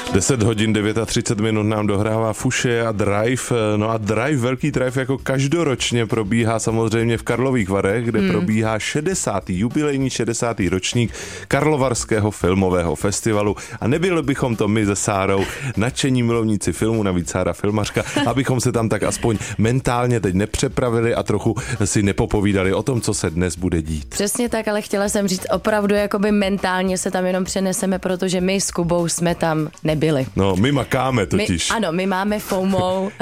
10 hodin 39 minut nám dohrává Fuše a Drive. No a Drive, velký Drive jako každoročně probíhá samozřejmě v Karlových Varech, kde probíhá jubilejní 60. ročník Karlovarského filmového festivalu. A nebyli bychom to my se Sárou, nadšení milovníci filmu, navíc Sára filmařka, abychom se tam tak aspoň mentálně teď nepřepravili a trochu si nepopovídali o tom, co se dnes bude dít. Přesně tak, ale chtěla jsem říct, opravdu jakoby mentálně se tam jenom přeneseme, protože my s Kubou jsme tam nebyli. No, my makáme totiž. My máme FOMO.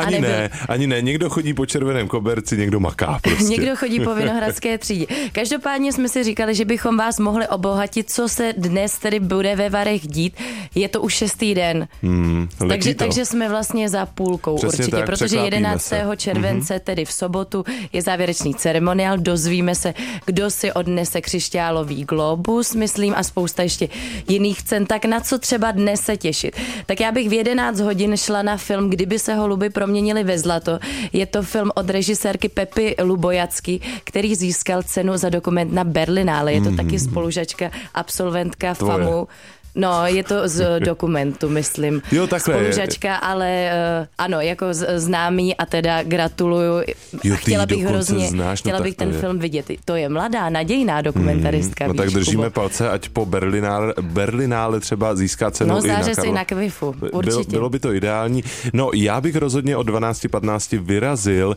Ani ne, někdo chodí po červeném koberci, někdo maká prostě. Někdo chodí po Vinohradské třídě. Každopádně jsme si říkali, že bychom vás mohli obohatit, co se dnes tedy bude ve Varech dít. Je to už 6. den. Takže jsme vlastně za půlkou. Přesně určitě, tak, protože 11. července, tedy v sobotu, je závěrečný ceremoniál. Dozvíme se, kdo si odnese křišťálový glóbus, myslím, a spousta ještě jiných cen. Tak na co třeba dnes se těšit? Tak já bych v 11 hodin šla na film Kdyby se holuby proměnily ve zlato. Je to film od režisérky Pepy Lubojacky, který získal cenu za dokument na Berlinále. Je to taky spolužačka, absolventka FAMu. No, je to z dokumentu, myslím. Jo, takhle. Spolužačka, ale ano, jako známý a teda gratuluju. Chtěla bych ten film vidět. To je mladá, nadějná dokumentaristka. No tak držíme palce, ať po Berlinále třeba získá cenu i na záře si na Kvifu, určitě. Bylo by to ideální. No, já bych rozhodně od 12:15 vyrazil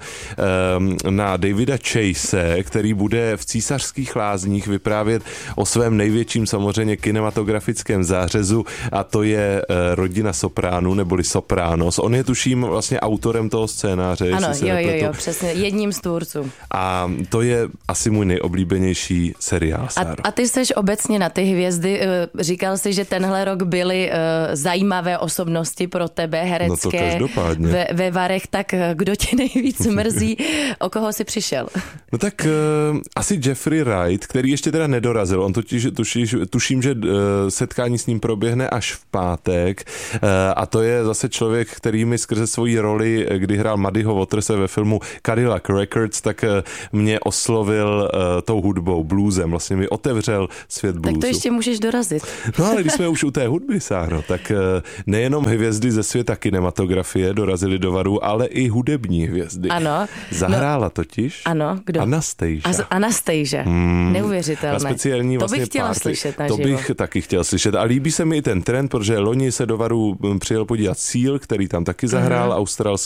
na Davida Chase, který bude v Císařských lázních vyprávět o svém největším samozřejmě kinematografickém zářezu, a to je Rodina Sopránů, neboli Sopranos. On je, tuším, vlastně autorem toho scénáře. Ano, jo, přesně, jedním z tvůrců. A to je asi můj nejoblíbenější seriál, Sáro. A ty seš obecně na ty hvězdy, říkal jsi, že tenhle rok byly zajímavé osobnosti pro tebe, herecké, no to ve Varech, tak kdo tě nejvíc mrzí, o koho jsi přišel? No tak asi Jeffrey Wright, který ještě teda nedorazil. On totiž tuším, že setkání s ním proběhne až v pátek, a to je zase člověk, který mi skrze svoji roli, kdy hrál Muddyho Waterse ve filmu Cadillac Records, tak mě oslovil tou hudbou, bluesem, vlastně mi otevřel svět bluesu. Tak to ještě můžeš dorazit. No ale když jsme už u té hudby, Sáro, tak nejenom hvězdy ze světa kinematografie dorazily do Varu, ale i hudební hvězdy. Ano. Zahrála totiž kdo? Anastasia. Neuvěřitelné. A speciální to vlastně bych chtěla slyšet naživo. To bych taky chtěl slyšet. A líbí se mi i ten trend, protože loni se do Varu přijel podívat Seal, který tam taky zahrál,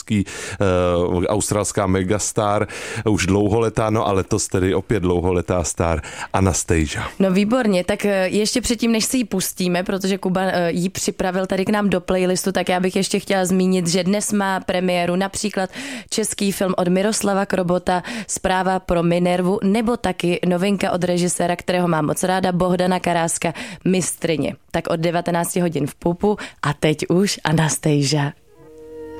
australská megastar, už dlouholetá, no a letos tedy opět dlouholetá star Anastasia. No výborně, tak ještě předtím, než si ji pustíme, protože Kuba ji připravil tady k nám do playlistu, tak já bych ještě chtěla zmínit, že dnes má premiéru například český film od Miroslava Krobota, Zpráva pro Minervu, nebo taky novinka od režiséra, kterého mám moc ráda, Bohdana Karáska, Mistryně. Tak od 19 hodin v Pupu a teď už Anastasia.